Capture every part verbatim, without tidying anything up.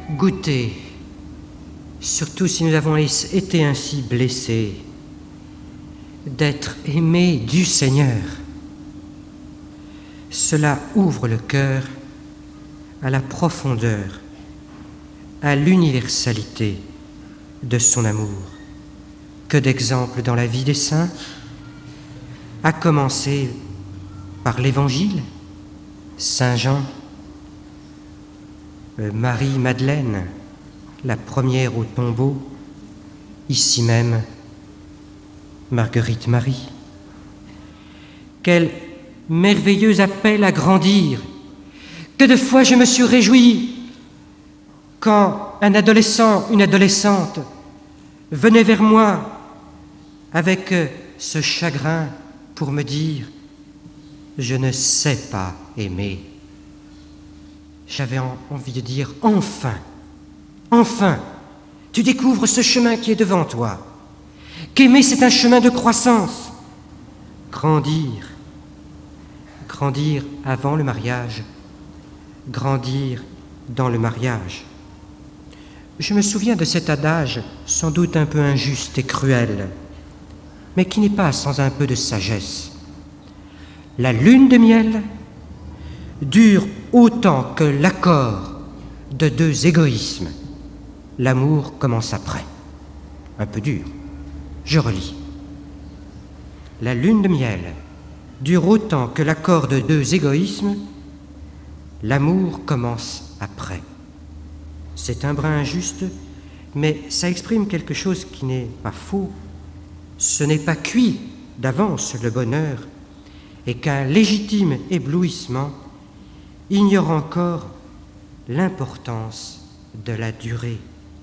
Goûtez, surtout si nous avons été ainsi blessés, d'être aimés du Seigneur. Cela ouvre le cœur à la profondeur, à l'universalité de son amour. Que d'exemples dans la vie des saints, à commencer par l'Évangile, Saint Jean, Marie-Madeleine, la première au tombeau, ici même, Marguerite Marie. Quel merveilleux appel à grandir! Que de fois je me suis réjoui quand un adolescent, une adolescente venait vers moi avec ce chagrin pour me dire « Je ne sais pas aimer ». J'avais envie de dire « Enfin, enfin, tu découvres ce chemin qui est devant toi. Qu'aimer, c'est un chemin de croissance. Grandir, grandir avant le mariage, grandir dans le mariage. » Je me souviens de cet adage, sans doute un peu injuste et cruel, mais qui n'est pas sans un peu de sagesse. La lune de miel dure autant que l'accord de deux égoïsmes. L'amour commence après. Un peu dur. Je relis. La lune de miel dure autant que l'accord de deux égoïsmes. L'amour commence après. C'est un brin injuste, mais ça exprime quelque chose qui n'est pas faux. Ce n'est pas cuit d'avance le bonheur, et qu'un légitime éblouissement ignore encore l'importance de la durée.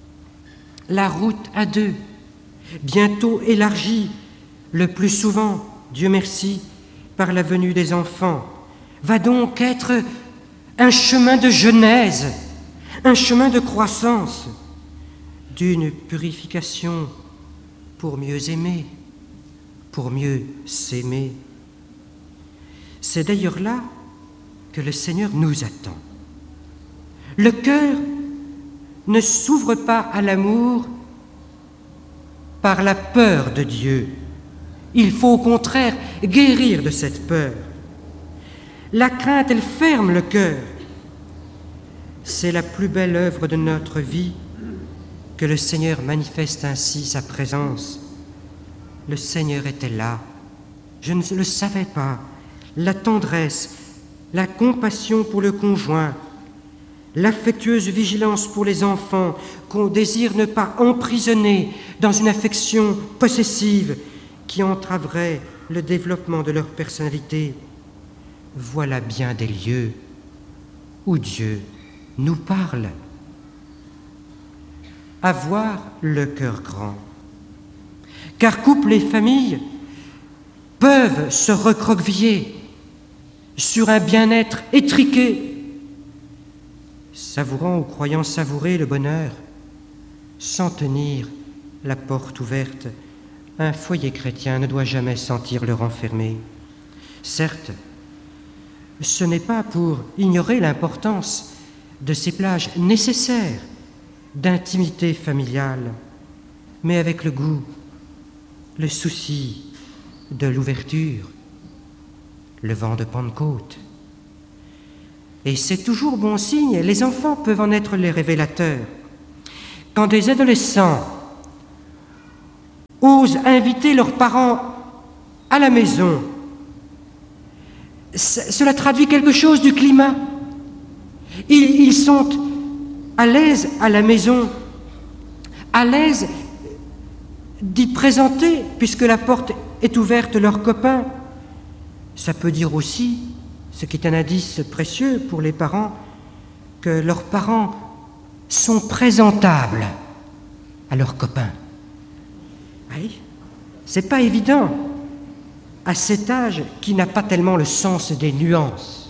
La route à deux, bientôt élargie, le plus souvent, Dieu merci, par la venue des enfants, va donc être un chemin de genèse, un chemin de croissance, d'une purification pour mieux aimer, pour mieux s'aimer. C'est d'ailleurs là que le Seigneur nous attend. Le cœur ne s'ouvre pas à l'amour par la peur de Dieu. Il faut au contraire guérir de cette peur. La crainte, elle ferme le cœur. C'est la plus belle œuvre de notre vie que le Seigneur manifeste ainsi sa présence. Le Seigneur était là. Je ne le savais pas. La tendresse, la compassion pour le conjoint, l'affectueuse vigilance pour les enfants qu'on désire ne pas emprisonner dans une affection possessive qui entraverait le développement de leur personnalité. Voilà bien des lieux où Dieu nous parle. Avoir le cœur grand. Car couple et famille peuvent se recroqueviller sur un bien-être étriqué, savourant ou croyant savourer le bonheur, sans tenir la porte ouverte. Un foyer chrétien ne doit jamais sentir le renfermer. Certes, ce n'est pas pour ignorer l'importance de ces plages nécessaires d'intimité familiale, mais avec le goût, le souci de l'ouverture, le vent de Pentecôte. Et c'est toujours bon signe, les enfants peuvent en être les révélateurs. Quand des adolescents osent inviter leurs parents à la maison, cela traduit quelque chose du climat. Ils, ils sont à l'aise à la maison, à l'aise d'y présenter, puisque la porte est ouverte leurs copains. Ça peut dire aussi, ce qui est un indice précieux pour les parents, que leurs parents sont présentables à leurs copains. Oui, c'est pas évident à cet âge qui n'a pas tellement le sens des nuances.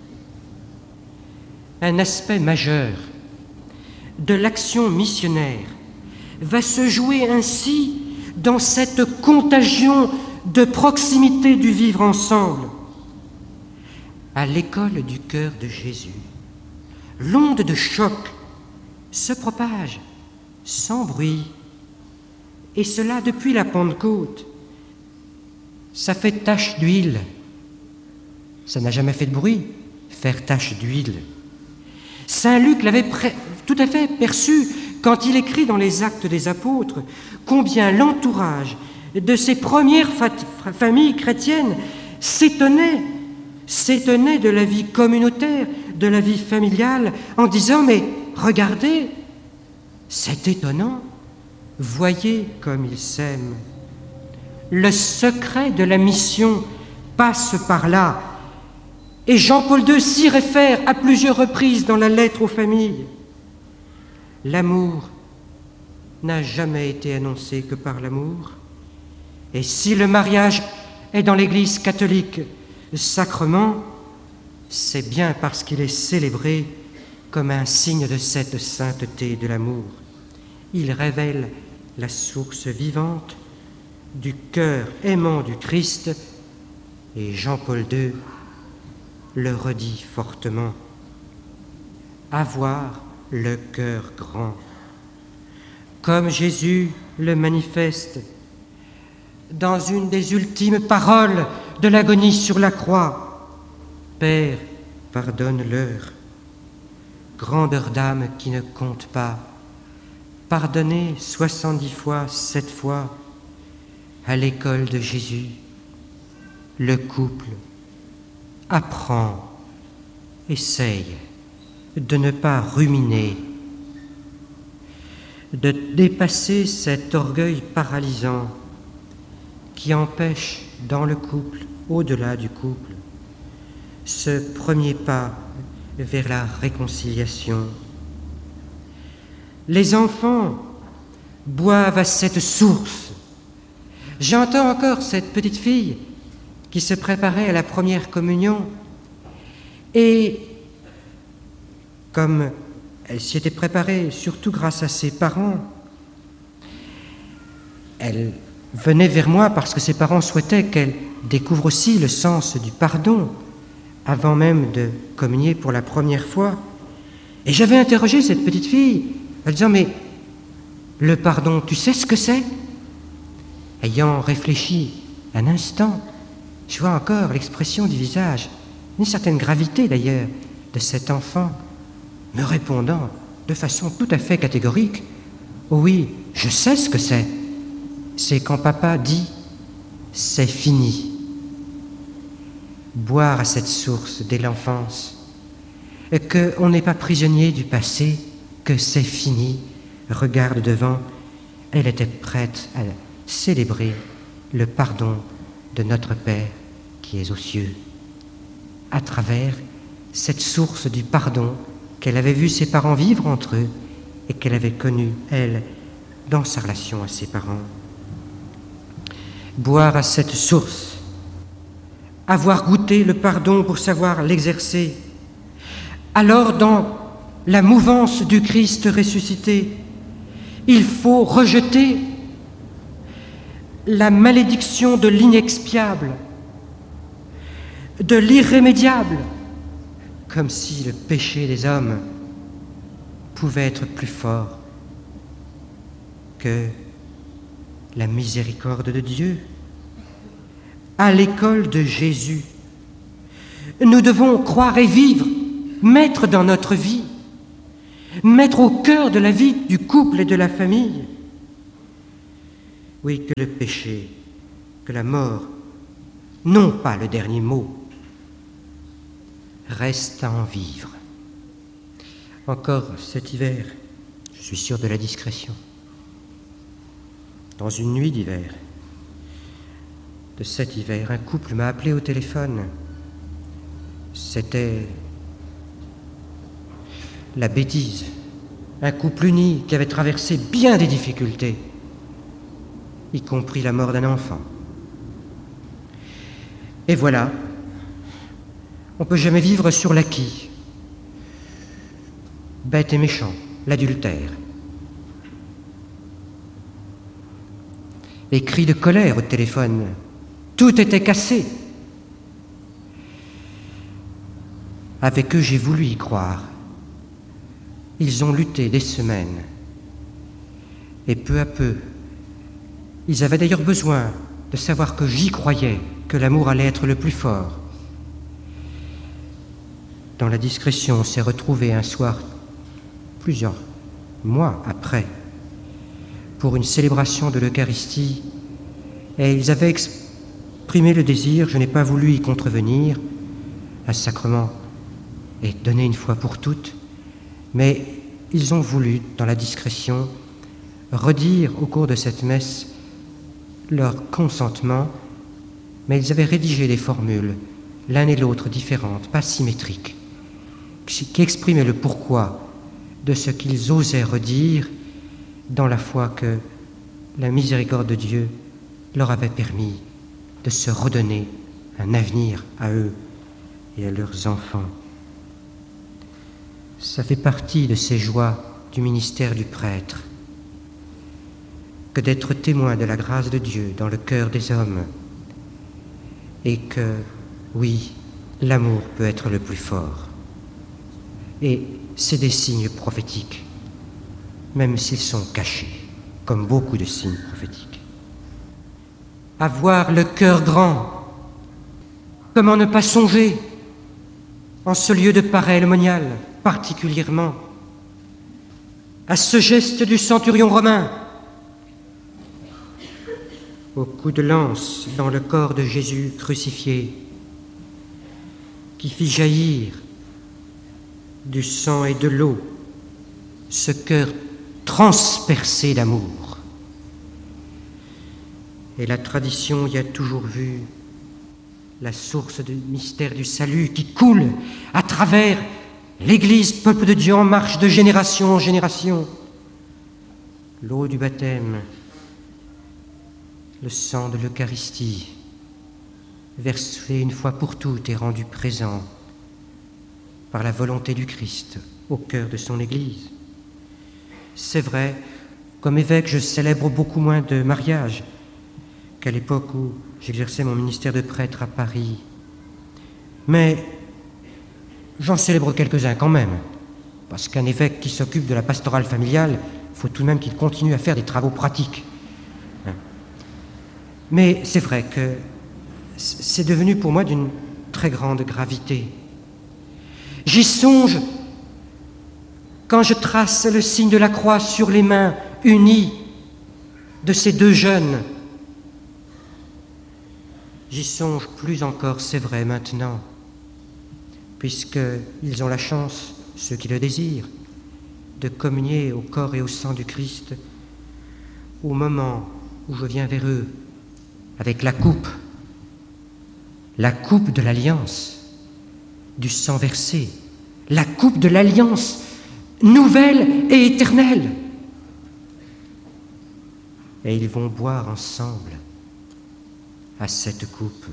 Un aspect majeur de l'action missionnaire va se jouer ainsi dans cette contagion de proximité du vivre ensemble. À l'école du cœur de Jésus, l'onde de choc se propage sans bruit, et cela depuis la Pentecôte. Ça fait tache d'huile. Ça n'a jamais fait de bruit, faire tache d'huile. Saint Luc l'avait pré- tout à fait perçu quand il écrit dans les Actes des Apôtres combien l'entourage de ces premières fa- familles chrétiennes s'étonnait, s'étonnait de la vie communautaire, de la vie familiale, en disant « Mais regardez, c'est étonnant, voyez comme ils s'aiment. » Le secret de la mission passe par là. Et Jean-Paul deux s'y réfère à plusieurs reprises dans la lettre aux familles. L'amour n'a jamais été annoncé que par l'amour. Et si le mariage est dans l'Église catholique sacrement, c'est bien parce qu'il est célébré comme un signe de cette sainteté de l'amour. Il révèle la source vivante du cœur aimant du Christ, et Jean-Paul deux le redit fortement. Avoir le cœur grand, comme Jésus le manifeste dans une des ultimes paroles de l'agonie sur la croix. Père, pardonne-leur. Grandeur d'âme qui ne compte pas, pardonnez soixante-dix fois, sept fois. À l'école de Jésus, le couple apprend, essaye de ne pas ruminer, de dépasser cet orgueil paralysant qui empêche dans le couple, au-delà du couple, ce premier pas vers la réconciliation. Les enfants boivent à cette source. J'entends encore cette petite fille qui se préparait à la première communion et comme elle s'y était préparée surtout grâce à ses parents, elle venait vers moi parce que ses parents souhaitaient qu'elle découvre aussi le sens du pardon avant même de communier pour la première fois. Et j'avais interrogé cette petite fille en disant « Mais le pardon, tu sais ce que c'est ?» Ayant réfléchi un instant, je vois encore l'expression du visage, une certaine gravité d'ailleurs, de cet enfant, me répondant de façon tout à fait catégorique « Oh oui, je sais ce que c'est. C'est quand papa dit « c'est fini ». Boire à cette source dès l'enfance, qu'on n'est pas prisonnier du passé, que c'est fini, regarde devant, elle était prête à célébrer le pardon de notre Père qui est aux cieux, à travers cette source du pardon qu'elle avait vu ses parents vivre entre eux et qu'elle avait connue, elle, dans sa relation à ses parents. Boire à cette source, avoir goûté le pardon pour savoir l'exercer, alors dans la mouvance du Christ ressuscité, il faut rejeter la malédiction de l'inexpiable, de l'irrémédiable, comme si le péché des hommes pouvait être plus fort que la miséricorde de Dieu. À l'école de Jésus, nous devons croire et vivre, mettre dans notre vie, mettre au cœur de la vie du couple et de la famille. Oui, que le péché, que la mort n'ont pas le dernier mot. Reste à en vivre. Encore cet hiver, je suis sûr de la discrétion, dans une nuit d'hiver, de cet hiver, un couple m'a appelé au téléphone. C'était la bêtise, un couple uni qui avait traversé bien des difficultés, y compris la mort d'un enfant. Et voilà, on ne peut jamais vivre sur l'acquis. Bête et méchant, l'adultère. Les cris de colère au téléphone, tout était cassé. Avec eux, j'ai voulu y croire. ils ont lutté des semaines. Et peu à peu, ils avaient d'ailleurs besoin de savoir que j'y croyais, que l'amour allait être le plus fort. Dans la discrétion, on s'est retrouvés un soir, plusieurs mois après, pour une célébration de l'Eucharistie, et ils avaient exprimé le désir, je n'ai pas voulu y contrevenir, un sacrement est donné une fois pour toutes, mais ils ont voulu, dans la discrétion, redire au cours de cette messe leur consentement, mais ils avaient rédigé des formules, l'un et l'autre différentes, pas symétriques, qui exprimaient le pourquoi de ce qu'ils osaient redire dans la foi que la miséricorde de Dieu leur avait permis de se redonner un avenir à eux et à leurs enfants. Ça fait partie de ces joies du ministère du prêtre que d'être témoin de la grâce de Dieu dans le cœur des hommes et que, oui, l'amour peut être le plus fort. Et c'est des signes prophétiques, même s'ils sont cachés, comme beaucoup de signes prophétiques. Avoir le cœur grand, comment ne pas songer, en ce lieu de paray-monial, particulièrement, à ce geste du centurion romain, au coup de lance dans le corps de Jésus crucifié, qui fit jaillir du sang et de l'eau ce cœur transpercé d'amour. Et la tradition y a toujours vu la source du mystère du salut qui coule à travers l'Église, peuple de Dieu en marche de génération en génération. L'eau du baptême, le sang de l'Eucharistie, versé une fois pour toutes et rendu présent par la volonté du Christ au cœur de son Église. C'est vrai, comme évêque, je célèbre beaucoup moins de mariages qu'à l'époque où j'exerçais mon ministère de prêtre à Paris. Mais j'en célèbre quelques-uns quand même, parce qu'un évêque qui s'occupe de la pastorale familiale, il faut tout de même qu'il continue à faire des travaux pratiques. Mais c'est vrai que c'est devenu pour moi d'une très grande gravité. J'y songe quand je trace le signe de la croix sur les mains unies de ces deux jeunes. J'y songe plus encore, c'est vrai, maintenant, puisqu'ils ont la chance, ceux qui le désirent, de communier au corps et au sang du Christ au moment où je viens vers eux avec la coupe, la coupe de l'alliance, du sang versé, la coupe de l'alliance nouvelle et éternelle. Et ils vont boire ensemble à cette coupe.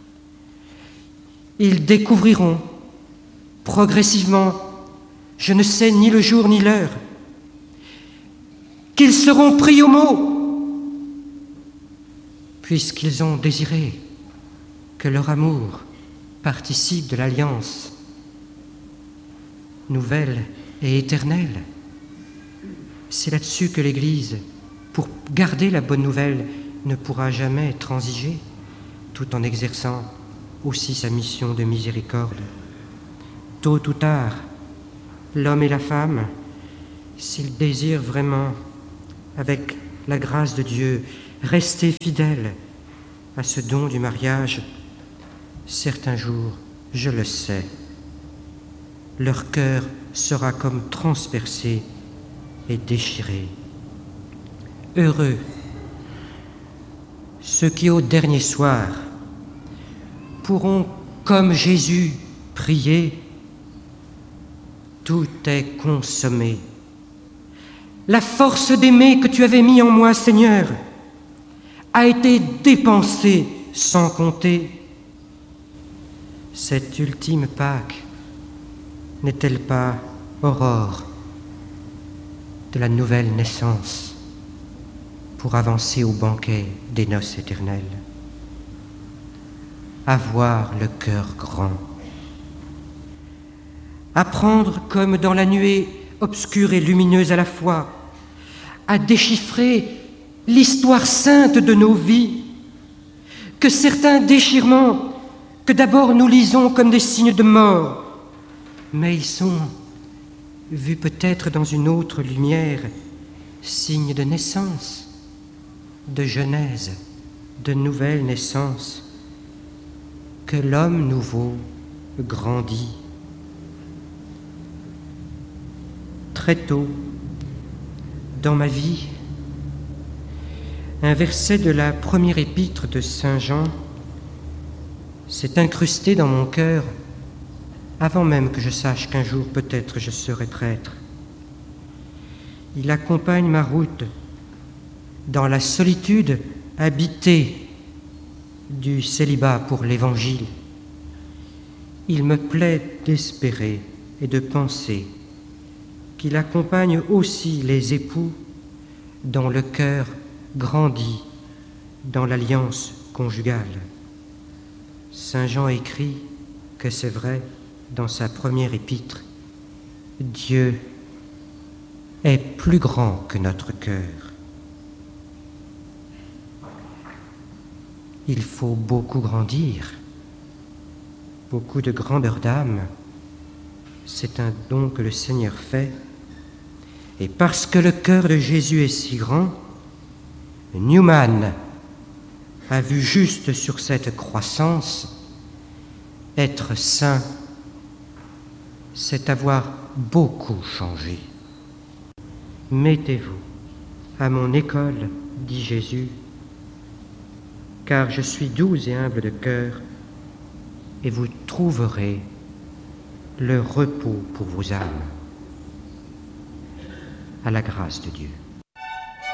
Ils découvriront progressivement, je ne sais ni le jour ni l'heure, qu'ils seront pris au mot, puisqu'ils ont désiré que leur amour participe de l'alliance nouvelle et éternelle. C'est là-dessus que l'Église, pour garder la bonne nouvelle, ne pourra jamais transiger, tout en exerçant aussi sa mission de miséricorde. Tôt ou tard, l'homme et la femme, s'ils désirent vraiment, avec la grâce de Dieu, rester fidèles à ce don du mariage, certains jours, je le sais, leur cœur sera comme transpercé et déchiré. Heureux ceux qui, au dernier soir, pourront, comme Jésus, prier « Tout est consommé. La force d'aimer que tu avais mis en moi, Seigneur, a été dépensée sans compter. Cette ultime Pâque n'est-elle pas aurore de la nouvelle naissance pour avancer au banquet des noces éternelles? Avoir le cœur grand, apprendre comme dans la nuée obscure et lumineuse à la fois, à déchiffrer l'histoire sainte de nos vies, que certains déchirements que d'abord nous lisons comme des signes de mort, mais ils sont, vus peut-être dans une autre lumière, signes de naissance, de genèse, de nouvelle naissance, que l'homme nouveau grandit. Très tôt, dans ma vie, un verset de la première épître de Saint Jean s'est incrusté dans mon cœur avant même que je sache qu'un jour peut-être je serai prêtre. Il accompagne ma route dans la solitude habitée du célibat pour l'Évangile. Il me plaît d'espérer et de penser qu'il accompagne aussi les époux dont le cœur grandit dans l'alliance conjugale. Saint Jean écrit que c'est vrai dans sa première épître, Dieu est plus grand que notre cœur. Il faut beaucoup grandir, beaucoup de grandeur d'âme. C'est un don que le Seigneur fait. Et parce que le cœur de Jésus est si grand, Newman a vu juste sur cette croissance. Être saint, c'est avoir beaucoup changé. Mettez-vous à mon école, dit Jésus, car je suis doux et humble de cœur, et vous trouverez le repos pour vos âmes. À la grâce de Dieu.